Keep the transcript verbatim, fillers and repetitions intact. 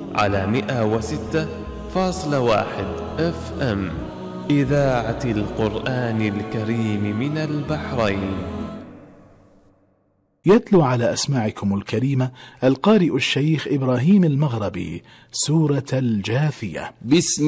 على مئة وستة فاصلة واحد اف ام، إذاعة القرآن الكريم من البحرين. يتلو على أسماعكم الكريمة القارئ الشيخ إبراهيم المغربي سورة الجاثية. بسم